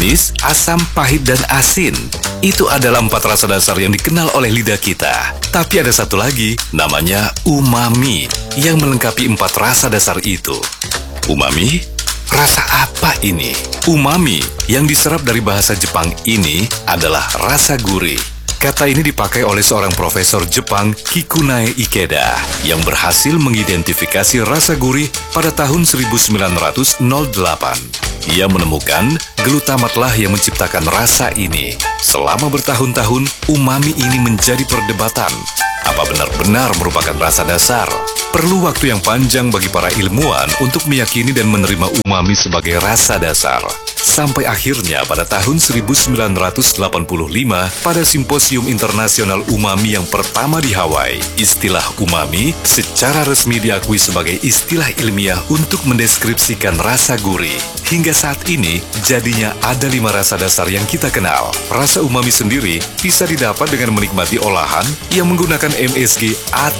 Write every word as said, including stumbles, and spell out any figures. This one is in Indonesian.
manis, asam, pahit, dan asin. Itu adalah empat rasa dasar yang dikenal oleh lidah kita. Tapi ada satu lagi, namanya umami, yang melengkapi empat rasa dasar itu. Umami? Rasa apa ini? Umami yang diserap dari bahasa Jepang ini adalah rasa gurih. Kata ini dipakai oleh seorang profesor Jepang, Kikunae Ikeda, yang berhasil mengidentifikasi rasa gurih pada tahun seribu sembilan ratus delapan. Ia menemukan glutamatlah yang menciptakan rasa ini. Selama bertahun-tahun, umami ini menjadi perdebatan. Apa benar-benar merupakan rasa dasar? Perlu waktu yang panjang bagi para ilmuwan untuk meyakini dan menerima umami sebagai rasa dasar. Sampai akhirnya pada tahun seribu sembilan ratus delapan puluh lima, pada Simposium Internasional Umami yang pertama di Hawaii, istilah umami secara resmi diakui sebagai istilah ilmiah untuk mendeskripsikan rasa gurih. Hingga saat ini, jadinya ada lima rasa dasar yang kita kenal. Rasa umami sendiri bisa didapat dengan menikmati olahan yang menggunakan M S G